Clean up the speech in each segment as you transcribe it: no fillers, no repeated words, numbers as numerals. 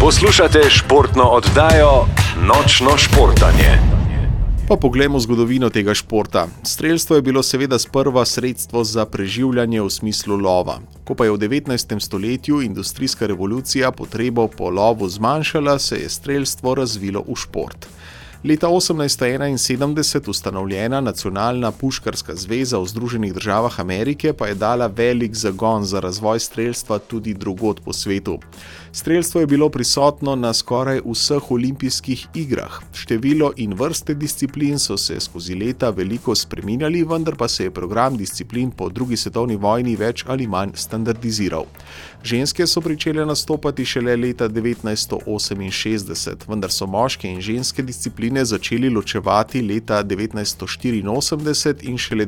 Poslušate športno oddajo Nočno športanje. Pa poglejmo zgodovino tega športa. Strelstvo je bilo seveda sprva sredstvo za preživljanje v smislu lova. Ko pa je v 19. stoletju industrijska revolucija potrebo po lovu zmanjšala, se je strelstvo razvilo v šport. Leta 1871 ustanovljena Nacionalna puškarska zveza v Združenih državah Amerike pa je dala velik zagon za razvoj strelstva tudi drugod po svetu. Strelstvo je bilo prisotno na skoraj vseh olimpijskih igrah. Število in vrste disciplin so se skozi leta veliko spreminjali, vendar pa se je program disciplin po drugi svetovni vojni več ali manj standardiziral. Ženske so pričele nastopati šele leta 1968, vendar so moške in ženske discipline začeli ločevati leta 1984 in šele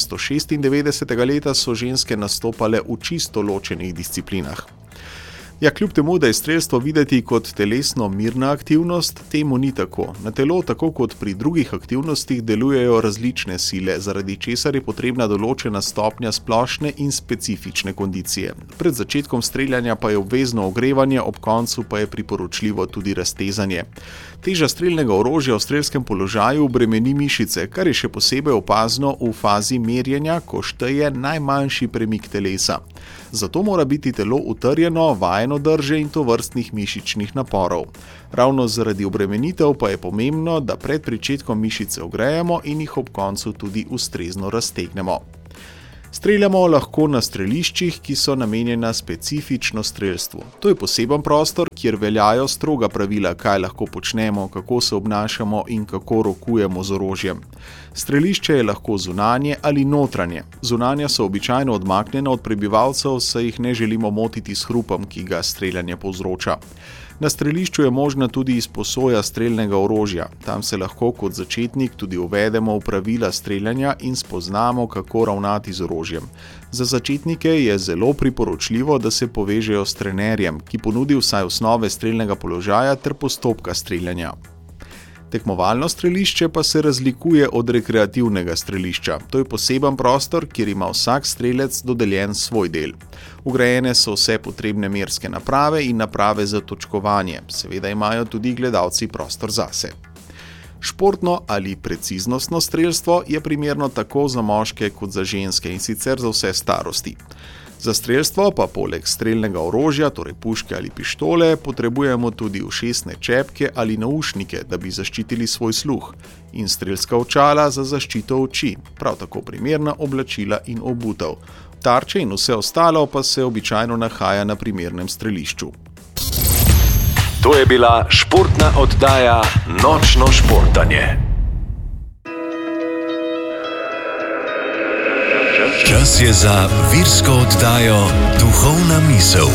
1996 leta so ženske nastopale v čisto ločenih disciplinah. Ja, kljub temu, da je strelstvo videti kot telesno mirna aktivnost, temu ni tako. Na telo, tako kot pri drugih aktivnostih, delujejo različne sile, zaradi česar je potrebna določena stopnja splošne in specifične kondicije. Pred začetkom streljanja pa je obvezno ogrevanje, ob koncu pa je priporočljivo tudi raztezanje. Teža strelnega orožja v strelskem položaju bremeni mišice, kar je še posebej opazno v fazi merjenja, ko šteje najmanjši premik telesa. Zato mora biti telo utrjeno, vajeno drže in tovrstnih mišičnih naporov. Ravno zaradi obremenitev pa je pomembno, da pred pričetkom mišice ogrejemo in jih ob koncu tudi ustrezno raztegnemo. Streljamo lahko na streliščih, ki so namenjena specifično strelstvu. To je poseben prostor, kjer veljajo stroga pravila, kaj lahko počnemo, kako se obnašamo in kako rokujemo z orožjem. Strelišče je lahko zunanje ali notranje. Zunanja so običajno odmaknjena od prebivalcev, saj jih ne želimo motiti s hrupom, ki ga streljanje povzroča. Na strelišču je možna tudi izposoja strelnega orožja. Tam se lahko kot začetnik tudi uvedemo v pravila streljanja in spoznamo, kako ravnati z orožjem. Za začetnike je zelo priporočljivo, da se povežejo s trenerjem, ki ponudi vsaj osnove strelnega položaja ter postopka streljanja. Tekmovalno strelišče pa se razlikuje od rekreativnega strelišča. To je poseben prostor, kjer ima vsak strelec dodeljen svoj del. Vgrajene so vse potrebne merske naprave in naprave za točkovanje. Seveda imajo tudi gledalci prostor zase. Športno ali preciznostno strelstvo je primerno tako za moške kot za ženske in sicer za vse starosti. Za strelstvo pa poleg strelnega orožja, torej puške ali pištole, potrebujemo tudi ušesne čepke ali naušnike, da bi zaščitili svoj sluh, in strelska očala za zaščito oči, prav tako primerna oblačila in obutev. Tarče in vse ostalo pa se običajno nahaja na primernem strelišču. To je bila športna oddaja Nočno športanje. Čas je za virsko oddajo Duhovna misel.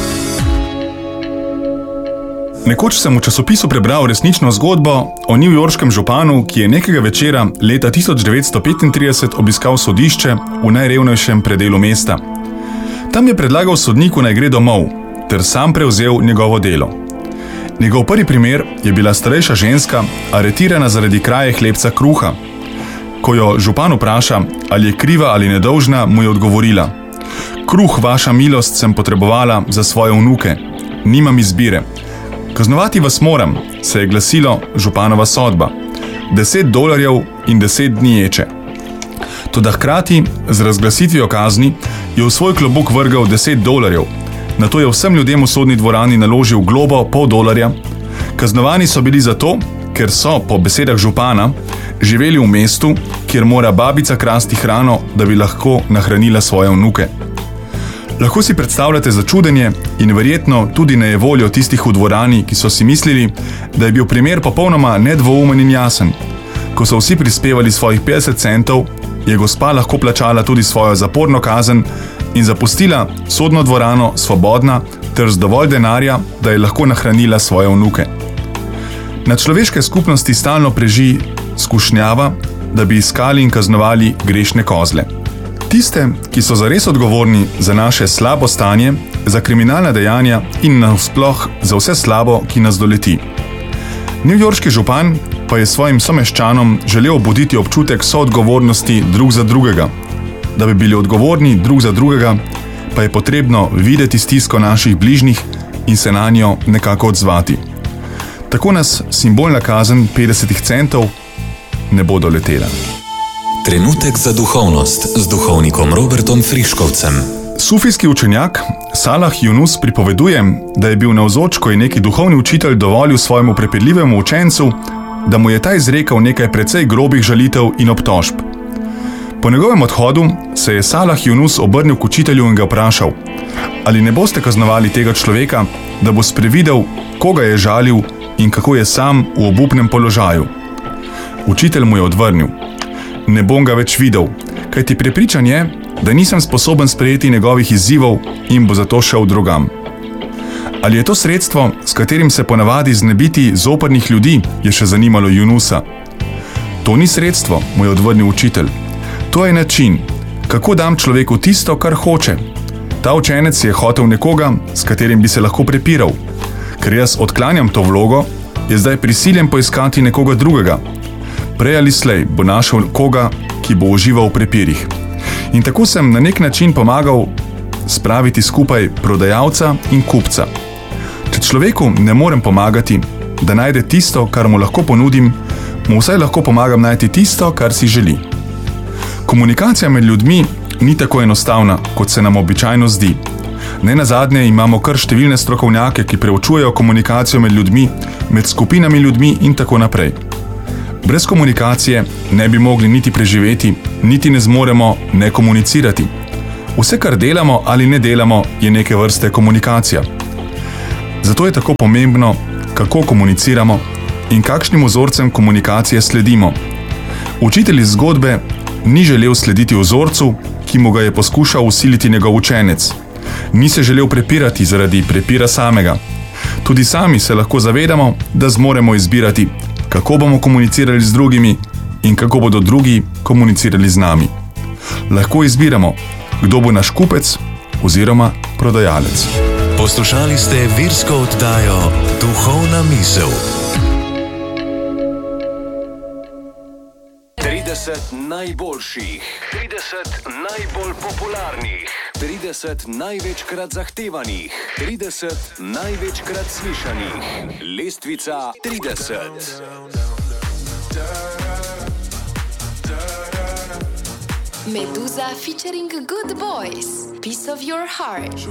Nekoč sem v časopisu prebral resnično zgodbo o newyorškem županu, ki je nekega večera leta 1935 obiskal sodišče v najrevnejšem predelu mesta. Tam je predlagal sodniku, naj gre domov, ter sam prevzel njegovo delo. Njegov prvi primer je bila starejša ženska, aretirana zaradi kraje hlebca kruha. Ko jo župan vpraša, ali je kriva ali nedolžna, mu je odgovorila: "Kruh, vaša milost, sem potrebovala za svoje vnuke. Nimam izbire. Kaznovati vas moram," se je glasilo županova sodba. $10 in 10 dni ječe. Toda hkrati z razglasitvijo kazni je v svoj klobuk vrgal $10. Nato je vsem ljudem v sodni dvorani naložil globo $0,5. Kaznovani so bili zato, ker so, po besedah župana, živeli v mestu, kjer mora babica krasti hrano, da bi lahko nahranila svoje vnuke. Lahko si predstavljate začudenje in verjetno tudi nejevoljo tistih v dvorani, ki so si mislili, da je bil primer popolnoma nedvoumen in jasen. Ko so vsi prispevali svojih 50 centov, je gospa lahko plačala tudi svojo zaporno kazen in zapustila sodno dvorano svobodna ter z dovolj denarja, da je lahko nahranila svoje vnuke. Na človeške skupnosti stalno preži skušnjava, da bi iskali in kaznovali grešne kozle. Tiste, ki so zares odgovorni za naše slabo stanje, za kriminalna dejanja in nasploh za vse slabo, ki nas doleti. Newyorški župan pa je svojim someščanom želel obuditi občutek soodgovornosti drug za drugega. Da bi bili odgovorni drug za drugega, pa je potrebno videti stisko naših bližnjih in se na njo nekako odzvati. Tako nas simbolna kazen 50 centov ne bo doletela. Trenutek za duhovnost z duhovnikom Robertom Friškovcem. Sufijski učenjak Salah Yunus pripoveduje, da je bil navzoč, ko je neki duhovni učitelj dovolil svojemu prepedljivemu učencu, da mu je ta izrekel nekaj precej grobih žalitev in obtožb. Po njegovem odhodu se je Salah Yunus obrnil k učitelju in ga vprašal, ali ne boste kaznovali tega človeka, da bo sprevidel, koga je žalil in kako je sam v obupnem položaju. Učitelj mu je odvrnil, ne bom ga več videl, kajti prepričan je, da nisem sposoben sprejeti njegovih izzivov in bo zato šel drugam. Ali je to sredstvo, s katerim se ponavadi znebiti zoprnih ljudi, je še zanimalo Yunusa. To ni sredstvo, mu je odvrnil učitelj. To je način, kako dam človeku tisto, kar hoče. Ta učenec je hotel nekoga, s katerim bi se lahko prepiral. Ker jaz odklanjam to vlogo, je zdaj prisiljen poiskati nekoga drugega. Prej ali slej bo našel koga, ki bo užival v prepirih. In tako sem na nek način pomagal spraviti skupaj prodajalca in kupca. Če človeku ne morem pomagati, da najde tisto, kar mu lahko ponudim, mu vsaj lahko pomagam najti tisto, kar si želi. Komunikacija med ljudmi ni tako enostavna, kot se nam običajno zdi. Nenazadnje imamo kar številne strokovnjake, ki preučujejo komunikacijo med ljudmi, med skupinami ljudmi in tako naprej. Brez komunikacije ne bi mogli niti preživeti, niti ne zmoremo ne komunicirati. Vse, kar delamo ali ne delamo, je neke vrste komunikacija. Zato je tako pomembno, kako komuniciramo in kakšnim vzorcem komunikacije sledimo. Učitelj iz zgodbe ni želel slediti vzorcu, ki mu ga je poskušal vsiliti njegov učenec. Ni se želel prepirati zaradi prepira samega. Tudi sami se lahko zavedamo, da zmoremo izbirati, kako bomo komunicirali z drugimi in kako bodo drugi komunicirali z nami. Lahko izbiramo, kdo bo naš kupec oziroma prodajalec. Poslušali ste virsko oddajo Duhovna misel. 30 najboljših, 30 najbolj popularnih, 30 največkrat zahtevanih, 30 največkrat slišanih. Lestvica 30. Meduza featuring Good Boys, Piece of Your Heart.